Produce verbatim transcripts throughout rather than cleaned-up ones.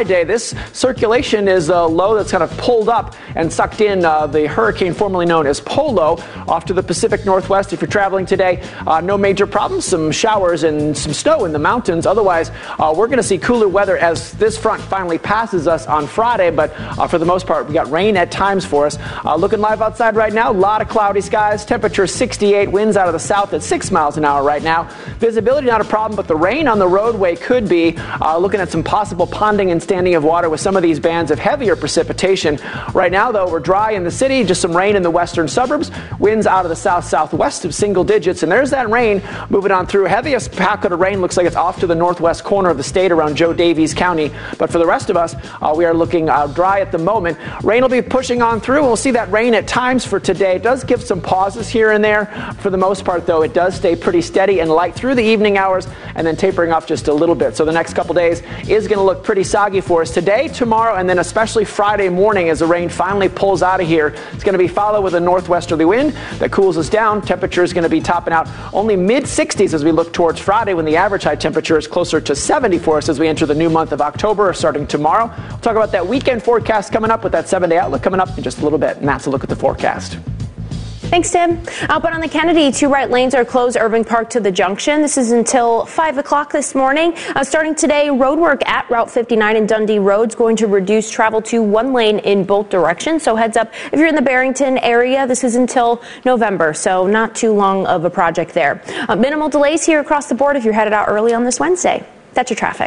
Friday. This circulation is a low that's kind of pulled up and sucked in uh, the hurricane formerly known as Polo off to the Pacific Northwest. If you're traveling today, uh, no major problems. Some showers and some snow in the mountains. Otherwise, uh, we're going to see cooler weather as this front finally passes us on Friday. But uh, for the most part, we got rain at times for us. Uh, looking live outside right now, a lot of cloudy skies. Temperature sixty-eight. Winds out of the south at six miles an hour right now. Visibility not a problem, but the rain on the roadway could be. Uh, looking at some possible ponding and standing of water with some of these bands of heavier precipitation. Right now, though, we're dry in the city. Just some rain in the western suburbs. Winds out of the south-southwest of single digits. And there's that rain moving on through. Heaviest packet of rain looks like it's off to the northwest corner of the state around Joe Davies County. But for the rest of us, uh, we are looking uh, dry at the moment. Rain will be pushing on through. We'll see that rain at times for today. It does give some pauses here and there. For the most part, though, it does stay pretty steady and light through the evening hours and then tapering off just a little bit. So the next couple days is going to look pretty soggy for us today, tomorrow, and then especially Friday morning as the rain finally pulls out of here. It's going to be followed with a northwesterly wind that cools us down. Temperature is going to be topping out only mid sixties as we look towards Friday, when the average high temperature is closer to seventy for us as we enter the new month of October starting tomorrow. We'll talk about that weekend forecast coming up with that seven-day outlook coming up in just a little bit. And that's a look at the forecast. Thanks, Tim. Outbound on the Kennedy, two right lanes are closed Irving Park to the junction. This is until five o'clock this morning. Uh, starting today, road work at Route fifty-nine and Dundee Road's going to reduce travel to one lane in both directions. So heads up if you're in the Barrington area. This is until November, so not too long of a project there. Uh, minimal delays here across the board if you're headed out early on this Wednesday. That's your traffic.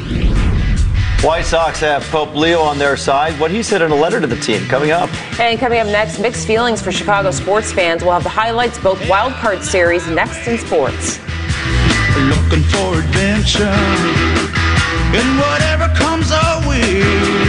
White Sox have Pope Leo on their side. What he said in a letter to the team coming up. And coming up next, mixed feelings for Chicago sports fans. We'll have the highlights, both wild card series, next in sports. Looking for adventure and whatever comes our way.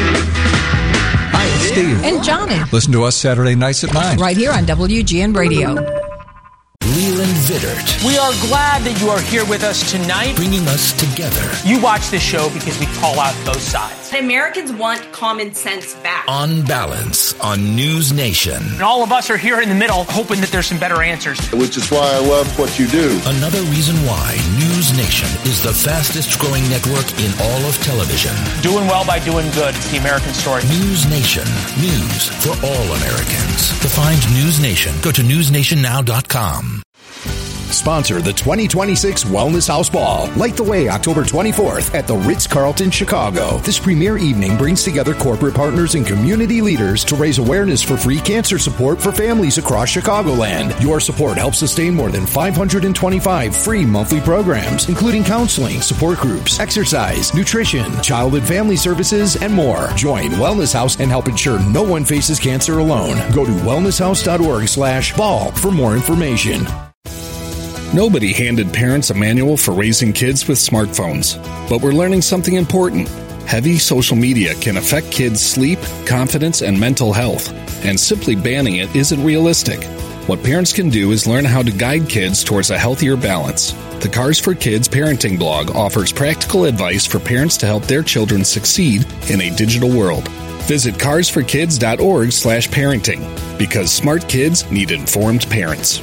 Hi, it's Steve. And Johnny. Listen to us Saturday nights at nine. Right here on W G N Radio. Leland Vittert. We are glad that you are here with us tonight. Bringing us together. You watch this show because we call out both sides. Americans want common sense back. On Balance on News Nation. And all of us are here in the middle hoping that there's some better answers. Which is why I love what you do. Another reason why News Nation is the fastest growing network in all of television. Doing well by doing good. It's the American story. News Nation. News for all Americans. To find News Nation, go to news nation now dot com. Sponsor the twenty twenty-six Wellness House Ball. Light the way October twenty-fourth at the Ritz-Carlton, Chicago. This premier evening brings together corporate partners and community leaders to raise awareness for free cancer support for families across Chicagoland. Your support helps sustain more than five hundred twenty-five free monthly programs, including counseling, support groups, exercise, nutrition, child and family services, and more. Join Wellness House and help ensure no one faces cancer alone. Go to wellness house dot org slash ball for more information. Nobody handed parents a manual for raising kids with smartphones, but we're learning something important. Heavy social media can affect kids' sleep, confidence, and mental health, and simply banning it isn't realistic. What parents can do is learn how to guide kids towards a healthier balance. The Cars for Kids parenting blog offers practical advice for parents to help their children succeed in a digital world. Visit cars for kids dot org slash parenting, because smart kids need informed parents.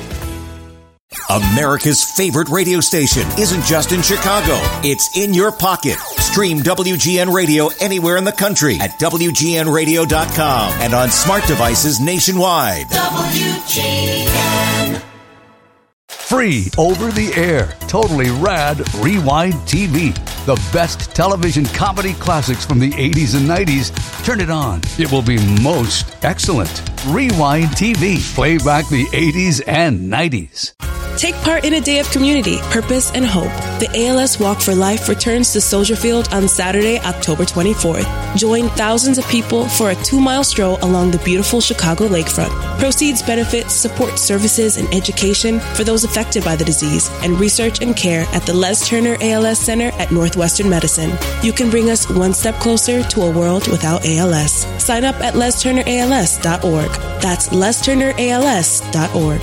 America's favorite radio station isn't just in Chicago. It's in your pocket. Stream W G N Radio anywhere in the country at W G N radio dot com and on smart devices nationwide. W G N. Free over the air, totally rad Rewind T V. The best television comedy classics from the eighties and nineties. Turn it on. It will be most excellent. Rewind T V. Play back the eighties and nineties. Take part in a day of community, purpose, and hope. The A L S Walk for Life returns to Soldier Field on Saturday, October twenty-fourth. Join thousands of people for a two-mile stroll along the beautiful Chicago lakefront. Proceeds benefit support services and education for those affected by the disease and research and care at the Les Turner A L S Center at Northwestern Medicine. You can bring us one step closer to a world without A L S. Sign up at les turner A L S dot org. That's les turner A L S dot org.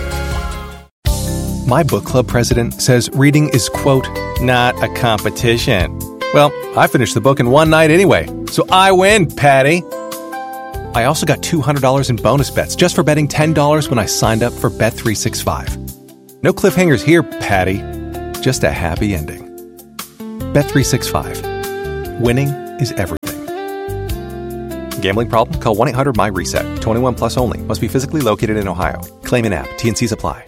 My book club president says reading is, quote, not a competition. Well, I finished the book in one night anyway, so I win, Patty. I also got two hundred dollars in bonus bets just for betting ten dollars when I signed up for Bet three sixty-five. No cliffhangers here, Patty. Just a happy ending. Bet three sixty-five. Winning is everything. Gambling problem? Call one eight hundred M Y reset. twenty-one plus only. Must be physically located in Ohio. Claim an app. T N Cs apply.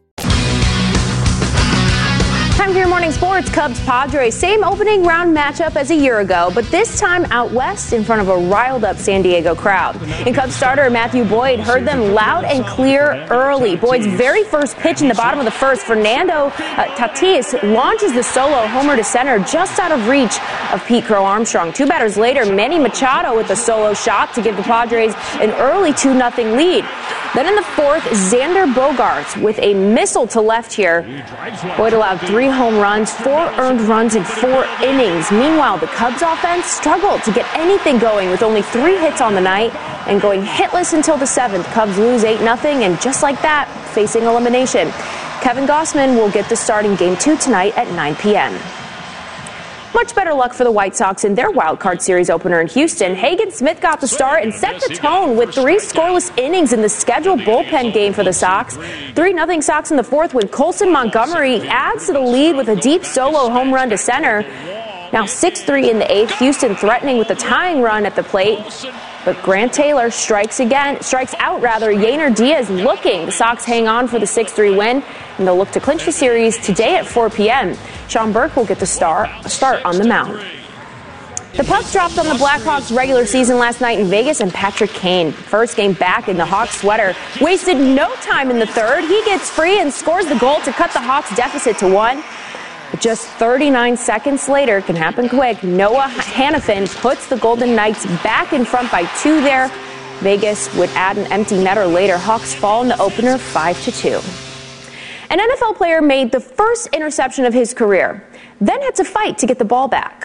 Time for your morning sports. Cubs Padres, same opening round matchup as a year ago, but this time out west in front of a riled up San Diego crowd. And Cubs starter Matthew Boyd heard them loud and clear early. Boyd's very first pitch in the bottom of the first, Fernando uh, Tatis launches the solo homer to center just out of reach of Pete Crow Armstrong. Two batters later, Manny Machado with a solo shot to give the Padres an early two nothing lead. Then in the fourth, Xander Bogaerts with a missile to left here. Boyd allowed three home runs, four earned runs in four innings. Meanwhile, the Cubs offense struggled to get anything going with only three hits on the night and going hitless until the seventh. Cubs lose eight nothing and just like that, facing elimination. Kevin Gausman will get the start in game two tonight at nine p.m. Much better luck for the White Sox in their wild card series opener in Houston. Hagen Smith got the start and set the tone with three scoreless innings in the scheduled bullpen game for the Sox. three nothing Sox in the fourth when Colson Montgomery adds to the lead with a deep solo home run to center. Now six three in the eighth, Houston threatening with a tying run at the plate. But Grant Taylor strikes again, strikes out rather. Yainer Diaz looking. The Sox hang on for the six three win, and they'll look to clinch the series today at four p.m. Sean Burke will get the start, start on the mound. The puck dropped on the Blackhawks regular season last night in Vegas, and Patrick Kane, first game back in the Hawks sweater, wasted no time in the third. He gets free and scores the goal to cut the Hawks deficit to one. But just thirty-nine seconds later, can happen quick, Noah Hannafin puts the Golden Knights back in front by two there. Vegas would add an empty netter later. Hawks fall in the opener five to two. An N F L player made the first interception of his career, then had to fight to get the ball back.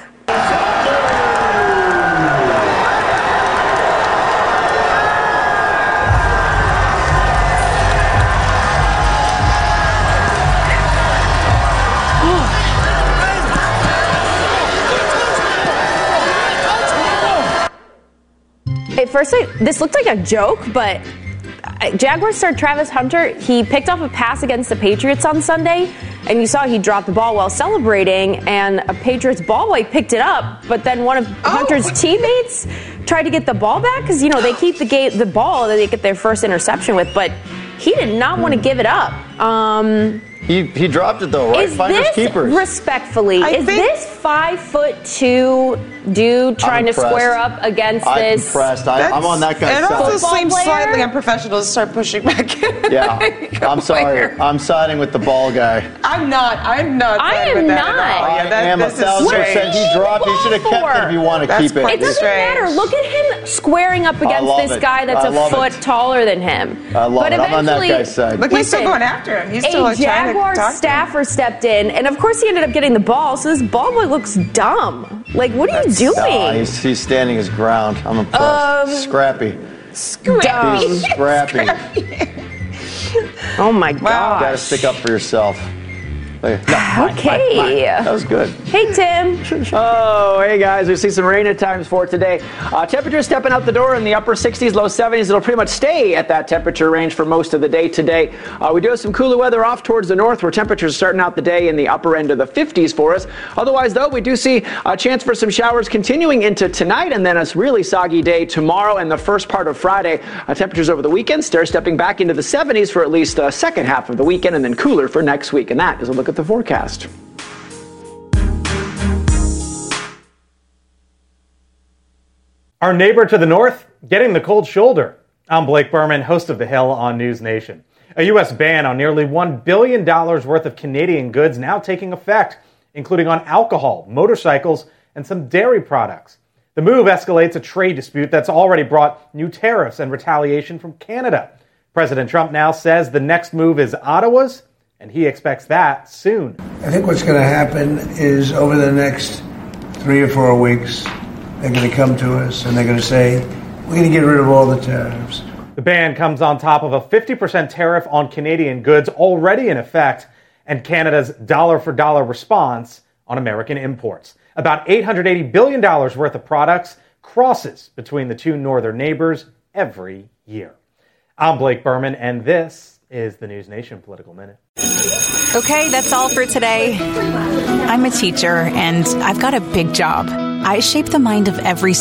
At first, I, this looked like a joke, but Jaguars star Travis Hunter, he picked off a pass against the Patriots on Sunday, and you saw he dropped the ball while celebrating, and a Patriots ball boy picked it up, but then one of oh. Hunter's teammates tried to get the ball back, because, you know, they keep the game, the ball that they get their first interception with, but he did not want to give it up. Um... He he dropped it though, right? Is Finders this, keepers. Respectfully, I is this five foot two dude trying to square up against I'm this? Impressed. I, I'm on that guy's side. It also side. seems slightly unprofessional to start pushing back in. Yeah, I'm sorry. I'm siding with the ball guy. I'm not. I'm not. I siding am with that not. At all. Yeah, that, I am a this thousand is percent. He dropped. He should have kept it if you want to That's keep it. It doesn't strange. matter. Look at him squaring up against this it. guy that's I a foot it. taller than him. I love but it. I'm on that guy's side. Look, he's still going after him. He's still a like trying to Jaguar talk staffer stepped in, and of course he ended up getting the ball. So this ball boy looks dumb. Like, what are you doing? Nah, he's, he's standing his ground. I'm impressed. Um, Scrappy. Scrappy. He's scrappy. Oh my God! Wow. Got to stick up for yourself. No, mine, okay. Mine, mine. That was good. Hey, Tim. Oh, hey, guys. We see some rain at times for today. Uh, temperatures stepping out the door in the upper sixties, low seventies. It'll pretty much stay at that temperature range for most of the day today. Uh, we do have some cooler weather off towards the north where temperatures are starting out the day in the upper end of the fifties for us. Otherwise, though, we do see a chance for some showers continuing into tonight and then a really soggy day tomorrow and the first part of Friday. Uh, temperatures over the weekend start stepping back into the seventies for at least the second half of the weekend and then cooler for next week. And that is a look at the forecast. Our neighbor to the north, getting the cold shoulder. I'm Blake Berman, host of The Hill on News Nation. A U S ban on nearly one billion dollars worth of Canadian goods now taking effect, including on alcohol, motorcycles, and some dairy products. The move escalates a trade dispute that's already brought new tariffs and retaliation from Canada. President Trump now says the next move is Ottawa's, and he expects that soon. I think what's going to happen is over the next three or four weeks, they're going to come to us and they're going to say, we're going to get rid of all the tariffs. The ban comes on top of a fifty percent tariff on Canadian goods already in effect and Canada's dollar-for-dollar response on American imports. About eight hundred eighty billion dollars worth of products crosses between the two northern neighbors every year. I'm Blake Berman, and this is the News Nation Political Minute. Okay, that's all for today. I'm a teacher, and I've got a big job. I shape the mind of every